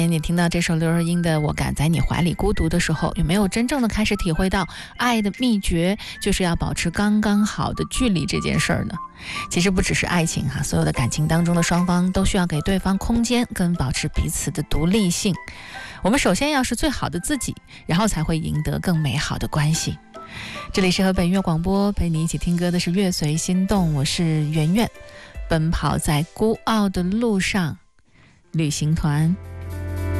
天你听到这首刘若英的《我敢在你怀里孤独》的时候，有没有真正的开始体会到爱的秘诀就是要保持刚刚好的距离这件事儿呢？其实不只是爱情哈，所有的感情当中的双方都需要给对方空间跟保持彼此的独立性。我们首先要是最好的自己，然后才会赢得更美好的关系。这里是河北音乐广播，陪你一起听歌的是乐随心动，我是圆圆，奔跑在孤傲的路上，旅行团。